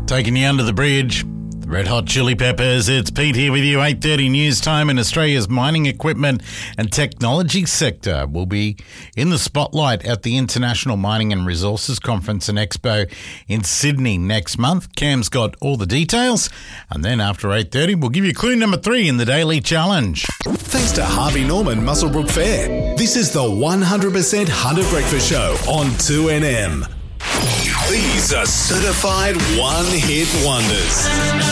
Taking you under the bridge, the Red Hot Chili Peppers. It's Pete here with you, 8:30 news time. In Australia's mining equipment and technology sector will be in the spotlight at the International Mining and Resources Conference and Expo in Sydney next month. Cam's got all the details. And then after 8:30, we'll give you clue number 3 in the Daily Challenge. Thanks to Harvey Norman Muswellbrook Fair. This is the 100% Hunter Breakfast Show on 2NM. These are certified one-hit wonders.